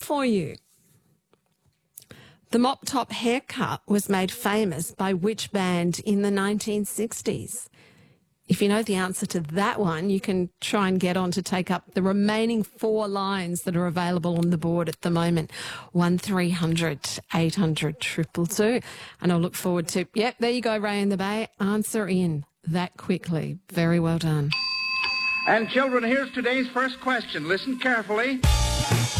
for you. The mop top haircut was made famous by which band in the 1960s? If you know the answer to that one, you can try and get on to take up the remaining 4 lines that are available on the board at the moment. 1300 800 222. And I'll look forward to, yep, there you go, Ray in the Bay. Answer in that quickly. Very well done. And children, here's today's first question. Listen carefully.